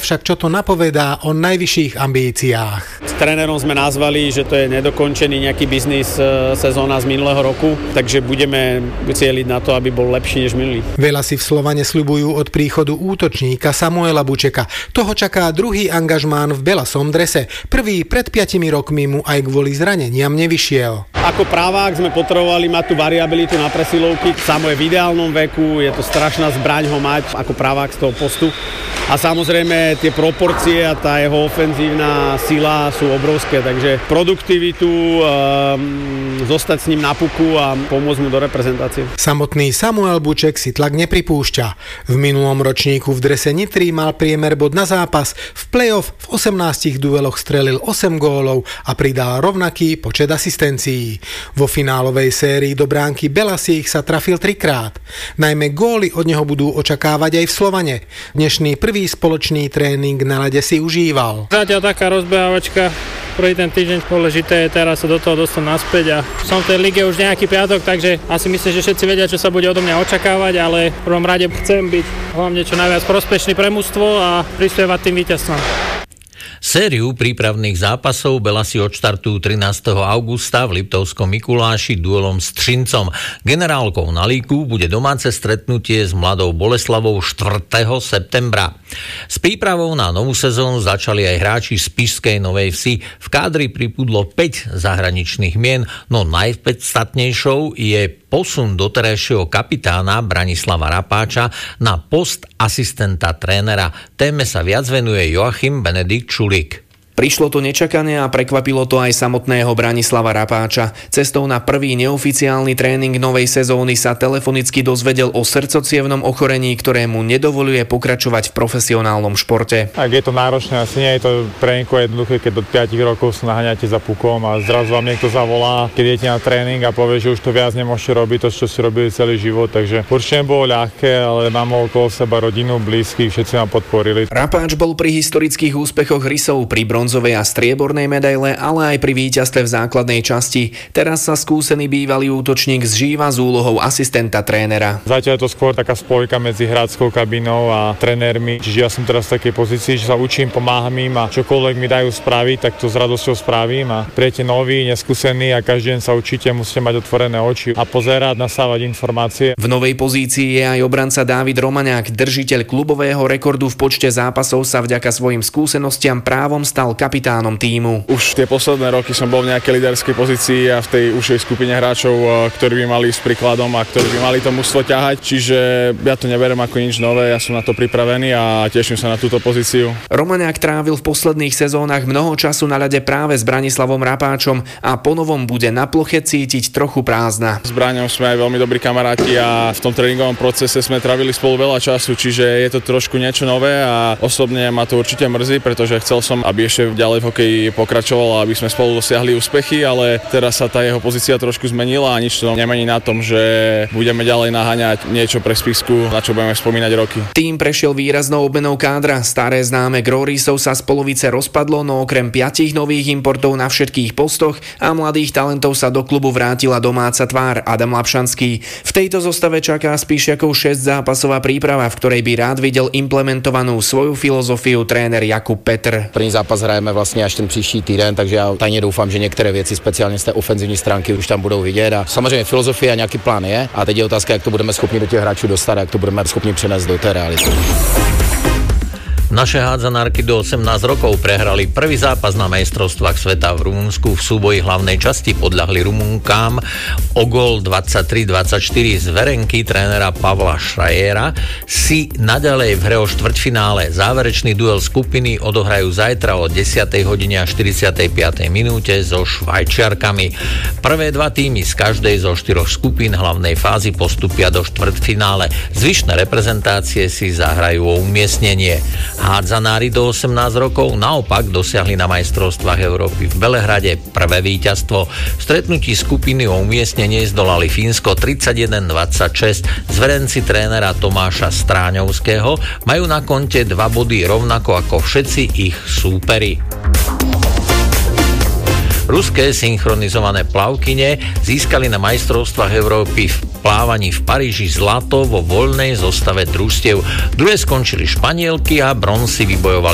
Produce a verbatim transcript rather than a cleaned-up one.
však, čo to napovedá o najvyšších ambíciách. S trénerom sme nazvali, že to je nedokončený nejaký biznis sezóna z minulého roku, takže budeme cieliť na to, aby bol lepší než minulý. Veľa si v Slovane sľubujú od príchodu útočníka Samuela Bučeka. Toho čaká druhý angažmán v belasom drese. Prvý pred piatimi rokmi mu aj kvôli zraneniam nevyšiel. Ako právák sme potrebovali mať tú variabilitu na presilovky. Samo je v ideálnom veku, je to strašná zbraň ho mať ako právák z toho postu. A samozrejme tie proporcie a tá jeho ofenzívna sila sú obrovské, takže produktivitu, um, zostať s ním na puku a pomôcť mu do reprezentácie. Samotný Samuel Buček si tlak nepripúšťa. V minulom ročníku v drese Nitry mal priemer bod na zápas, v play-off v osemnástich dueloch strelil osem gólov a pridal rovnaký počet asistencií. Vo finálovej sérii do bránky Belasiek sa trafil trikrát. Najmä góly od neho budú očakávať aj v Slovane. Dnešný prvý spoločný tréning na ľade si užíval. Zatiaľ taká rozbehávačka, prvý ten týždeň, dôležité je teraz sa do toho dostať naspäť a som v tej lige už nejaký piatok, takže asi myslím, že všetci vedia, čo sa bude odo mňa očakávať, ale v prvom rade chcem byť hlavne čo najviac prospešný pre mužstvo a prispievať tým víťazstvom. Sériu prípravných zápasov Belasi odštartujú trinásteho augusta v Liptovskom Mikuláši duelom s Třincom. Generálkou na líku bude domáce stretnutie s Mladou Boleslavou štvrtého septembra. S prípravou na novú sezónu začali aj hráči z Spišskej Novej Vsi. V kádri pripudlo päť zahraničných mien, no najpodstatnejšou je posun doterajšieho kapitána Branislava Rapáča na post asistenta trénera. Téme sa viac venuje Joachim Benedikt Čulík. Prišlo to nečakane a prekvapilo to aj samotného Branislava Rapáča. Cestou na prvý neoficiálny tréning novej sezóny sa telefonicky dozvedel o srdcocievnom ochorení, ktoré mu nedovoľuje pokračovať v profesionálnom športe. Ak je to náročné, asi nie je to pre niekoho jednoduché, keď do päť rokov sa naháňate za pukom a zrazu vám niekto zavolá, keď idete na tréning a povie, že už to viac nemôžete robiť, to, čo si robili celý život. Takže určite bolo ľahké, ale mám okolo seba rodinu, blízkych, všetci ma podporili. Rapáč bol pri historických úspechoch rysov pri bronzovej a striebornej medaile, ale aj pri víťazstve v základnej časti. Teraz sa skúsený bývalý útočník zžíva s úlohou asistenta trénera. Zatiaľ je to skôr taká spojka medzi hráčskou kabinou a trénermi. Čiže ja som teraz v takej pozícii, že sa učím, pomáham im a čokoľvek mi dajú spraviť, tak to s radosťou spravím. A príjete noví, neskúsení a každý deň sa učíte, musíte mať otvorené oči a pozerať, nasávať informácie. V novej pozícii je aj obranca Dávid Romaňák, držiteľ klubového rekordu v počte zápasov, sa vďaka svojim skúsenostiam právom stal kapitánom tímu. Už tie posledné roky som bol v nejakej líderskej pozícii a v tej užšej skupine hráčov, ktorí by mali s príkladom a ktorí by mali to mužstvo ťahať, čiže ja to neberiem ako nič nové, ja som na to pripravený a teším sa na túto pozíciu. Romaňák trávil v posledných sezónach mnoho času na ľade práve s Branislavom Rapáčom a ponovom bude na ploche cítiť trochu prázdna. S Braňom sme aj veľmi dobrí kamaráti a v tom tréningovom procese sme trávili spolu veľa času, čiže je to trošku niečo nové a osobne ma to určite mrzí, pretože chcel som, aby ešte ďalej v hokeji pokračoval, aby sme spolu dosiahli úspechy, ale teraz sa tá jeho pozícia trošku zmenila a nič to nemení na tom, že budeme ďalej naháňať niečo pre Spisku, na čo budeme spomínať roky. Tým prešiel výraznou obmenou kádra. Staré známe Grórisov sa z polovice rozpadlo, no okrem piatich nových importov na všetkých postoch a mladých talentov sa do klubu vrátila domáca tvár Adam Lapšanský. V tejto zostave čaká Spišiakov šesťzápasová príprava, v ktorej by rád videl implementovanú svoju filozofiu tréner Jakub Petr. První zápas hrajeme vlastně až ten příští týden, takže já tajně doufám, že některé věci speciálně z té ofenzivní stránky už tam budou vidět a samozřejmě filozofie a nějaký plán je a teď je otázka, jak to budeme schopni do těch hráčů dostat a jak to budeme schopni přenést do té reality. Naše hádzanárky do osemnásť rokov prehrali prvý zápas na majstrovstvách sveta v Rumunsku. V súboji hlavnej časti podľahli Rumunkám o gól dvadsaťtri dvadsaťštyri z verenky trénera Pavla Šrajera. Si naďalej v hre o štvrťfinále. Záverečný duel skupiny odohrajú zajtra o desiatej hodine a štyridsiatej piatej minúte so Švajčiarkami. Prvé dva týmy z každej zo štyroch skupín hlavnej fázy postupia do štvrťfinále. Zvyšné reprezentácie si zahrajú o umiestnenie. Hádzanári do osemnásť rokov naopak dosiahli na majstrovstvách Európy v Belehrade prvé víťazstvo. V stretnutí skupiny o umiestnenie zdolali Fínsko tridsaťjeden dvadsaťšesť. Zverenci trénera Tomáša Stráňovského majú na konte dva body rovnako ako všetci ich súperi. Ruské synchronizované plavkyne získali na majstrovstvách Európy v plávaní v Paríži zlato vo voľnej zostave družstiev. Druhé skončili Španielky a bronz si vybojovali